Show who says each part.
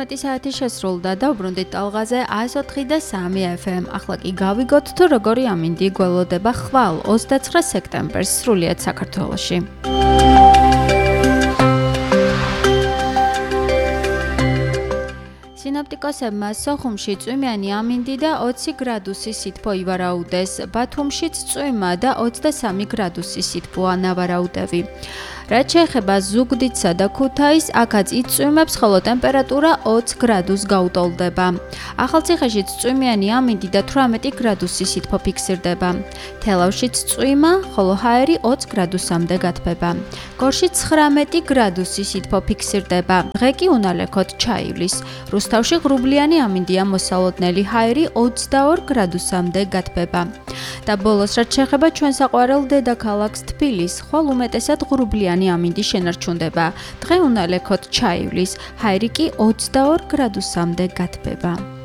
Speaker 1: 11 საათი შესრულდა და უბრუნდით ტალღაზე 104.3 FM. ახლა კი გავიგოთ თუ როგორი ამინდი გველოდება ხვალ 29 სექტემბერს სრულიად საქართველოში. სინოპტიკოსებმა სოხუმში წვიმიანი ამინდი და 20 გრადუსი სითბო ივარაუდეს, ბათუმშიც წვიმა და 23 გრადუსი სითბოა ნავარაუდევი. რაც შეეხება ზუგდიდსა და ქუთაისს, აქაც იწვიმებს, ხოლო ტემპერატურა 20 გრადუსს გაუტოლდება. ახალციხეშიც წვიმიანი ამინდი და 18 გრადუსი სითბო ფიქსირდება. თელავშიც წვიმა, ხოლო ჰაერი 20 გრადუსამდე გათბება. გორში 19 გრადუსი სითბო ფიქსირდება. დღე კი უნალექოდ ჩაივლის. რუსთავში ღრუბლიანი ამინდია მოსალოდნელი, ჰაერი 22 გრადუსამდე გათბება. და ბოლოს რაც შეეხება ჩვენ საყვარელ დედაქალაქს თბილისს, ხვალ უმეტესად ღრუბლიანი ამინდი შენარჩუნდება. დღე უნალექოდ ჩაივლის, ჰაერი კი 22 გრადუსამდე გათბება.